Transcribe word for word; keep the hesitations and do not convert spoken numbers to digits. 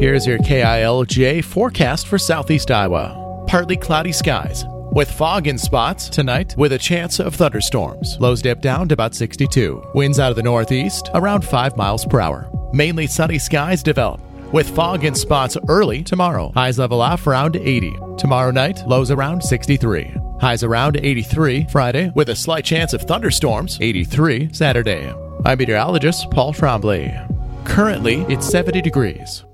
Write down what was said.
Here's your K I L J forecast for southeast Iowa. Partly cloudy skies, with fog in spots tonight with a chance of thunderstorms. Lows dip down to about sixty-two. Winds out of the northeast around five miles per hour. Mainly sunny skies develop, with fog in spots early tomorrow. Highs level off around eighty. Tomorrow night, lows around sixty-three. Highs around eighty-three Friday, with a slight chance of thunderstorms. eighty-three Saturday. I'm meteorologist Paul Trombley. Currently, it's seventy degrees.